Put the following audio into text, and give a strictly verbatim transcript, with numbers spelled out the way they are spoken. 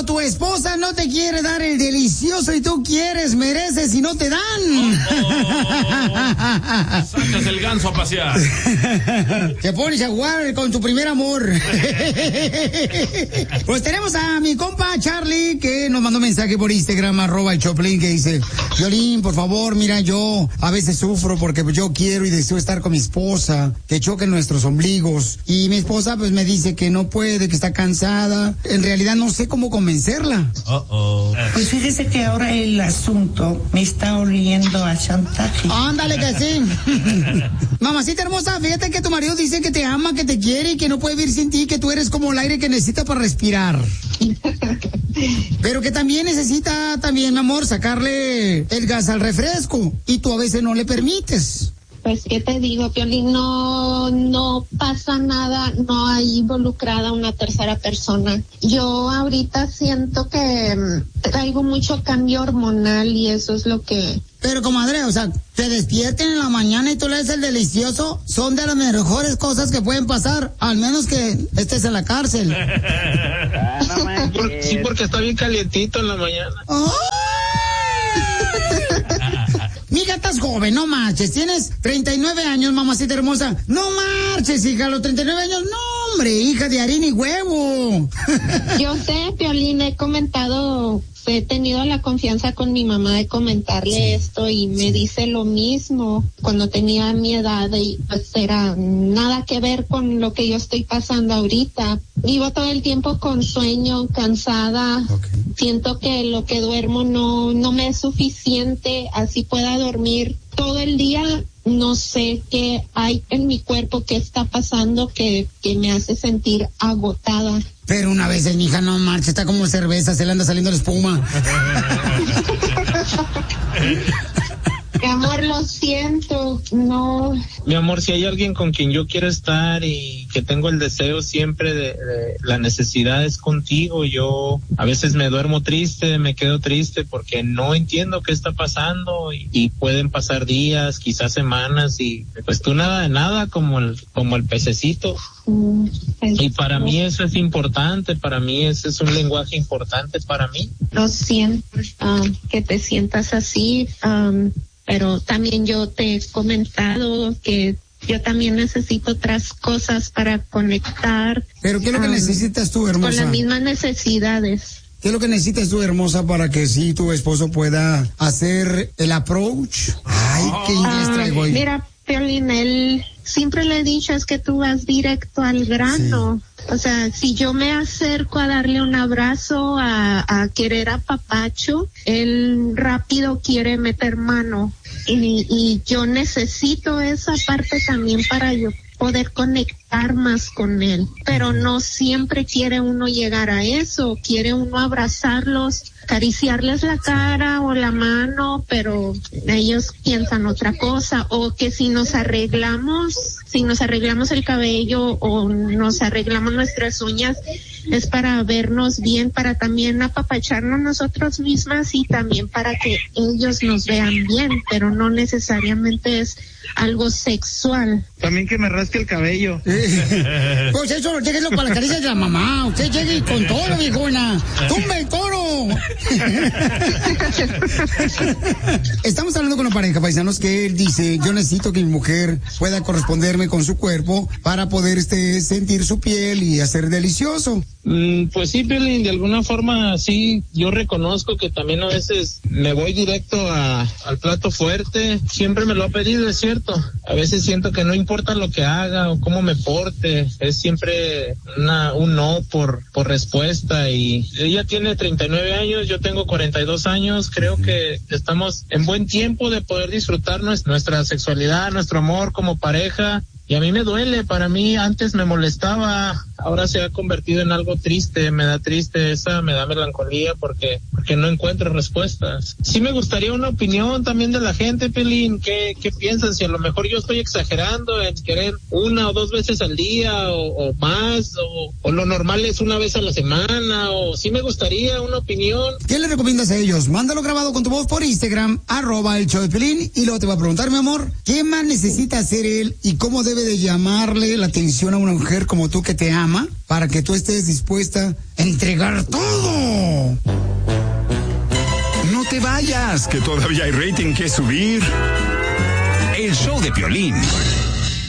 tu esposa no te quiere dar el delicioso y tú quieres, mereces y no te dan. Oh, oh. Sacas el ganso a pasear. Te pones a jugar con tu primer amor. Pues tenemos a mi compa Charlie, que nos mandó un mensaje por Instagram, arroba el Choplin, que dice: Violín, por favor, mira, yo a veces sufro porque yo quiero y deseo estar con mi esposa, que choquen nuestros ombligos. Y mi esposa pues me dice que no puede, que está cansada. En realidad no sé cómo convencerla. Uh-oh. Pues fíjese que ahora el asunto me está oliendo a chantaje. Ándale que sí. Mamacita hermosa, fíjate que tu marido dice que te ama, que te quiere y que no puede vivir sin ti, que tú eres como el aire que necesita para respirar. Pero que también necesita, también, mi amor, sacarle el gas al refresco y tú a veces no le permites. Pues, ¿qué te digo, Piolín? No, no pasa nada, no hay involucrada una tercera persona. Yo ahorita siento que traigo mucho cambio hormonal y eso es lo que... Pero, comadre, o sea, te despierten en la mañana y tú le des el delicioso, son de las mejores cosas que pueden pasar, al menos que estés en la cárcel. Sí, porque está bien calientito en la mañana. ¡Oh! Mija, estás joven, no marches. Tienes treinta y nueve años, mamacita hermosa. No marches, hija, a los treinta y nueve años. No, hombre, hija de harina y huevo. Yo sé, Piolín, he comentado, he tenido la confianza con mi mamá de comentarle sí. esto y me sí. dice lo mismo cuando tenía mi edad y pues era nada que ver con lo que yo estoy pasando ahorita. Vivo todo el tiempo con sueño, cansada. Okay. Siento que lo que duermo no, no me es suficiente, así pueda dormir todo el día. No sé qué hay en mi cuerpo, qué está pasando que, que me hace sentir agotada. Pero una vez, mi hija, no marcha, está como cerveza, se le anda saliendo la espuma. Mi amor, lo siento, no. Mi amor, si hay alguien con quien yo quiero estar y que tengo el deseo siempre de, de la necesidad es contigo. Yo a veces me duermo triste, me quedo triste porque no entiendo qué está pasando y, y pueden pasar días, quizás semanas y pues tú nada de nada como el, como el pececito. Mm, y para no. mí eso es importante, para mí ese es un lenguaje importante para mí. Lo siento, um, que te sientas así, um, pero también yo te he comentado que yo también necesito otras cosas para conectar. ¿Pero qué es lo que um, necesitas tú, hermosa? Con las mismas necesidades. ¿Qué es lo que necesitas tú, hermosa, para que sí tu esposo pueda hacer el approach? Ay, qué inglés traigo hoy. Mira, Piolín, él siempre le he dicho es que tú vas directo al grano. Sí. O sea, si yo me acerco a darle un abrazo, a, a querer a papacho, él rápido quiere meter mano. Y, y yo necesito esa parte también para yo poder conectar más con él. Pero no siempre quiere uno llegar a eso, quiere uno abrazarlos, acariciarles la cara o la mano, pero ellos piensan otra cosa, o que si nos arreglamos, si nos arreglamos el cabello o nos arreglamos nuestras uñas, es para vernos bien, para también apapacharnos nosotros mismas y también para que ellos nos vean bien, pero no necesariamente es algo sexual. También que me rasque el cabello. Pues eso, lléguelo para la caricia de la mamá. Usted llegue con todo, viejona. ¡Tumba el toro! Estamos hablando con una pareja, paisanos, que él dice: yo necesito que mi mujer pueda corresponderme con su cuerpo para poder este sentir su piel y hacer delicioso. Mm, pues sí, Piolín, de alguna forma sí, yo reconozco que también a veces me voy directo a, al plato fuerte. Siempre me lo ha pedido, es cierto. A veces siento que no importa lo que haga o cómo me porte, es siempre una, un no por, por respuesta. Y ella tiene treinta y nueve años, yo tengo cuarenta y dos años. Creo que estamos en buen tiempo de poder disfrutar nuestra sexualidad, nuestro amor como pareja. Y a mí me duele, para mí antes me molestaba, ahora se ha convertido en algo triste, me da tristeza, me da melancolía porque porque no encuentro respuestas. Sí me gustaría una opinión también de la gente, Pelín, ¿qué, qué piensan? Si a lo mejor yo estoy exagerando en querer una o dos veces al día o, o más, o, o lo normal es una vez a la semana, o sí me gustaría una opinión. ¿Qué le recomiendas a ellos? Mándalo grabado con tu voz por Instagram, arroba el show de Pelín, y luego te va a preguntar, mi amor, ¿qué más necesita hacer él y cómo debe de llamarle la atención a una mujer como tú que te ama? programa para que tú estés dispuesta a entregar todo. No te vayas, que todavía hay rating que subir. El show de Piolín.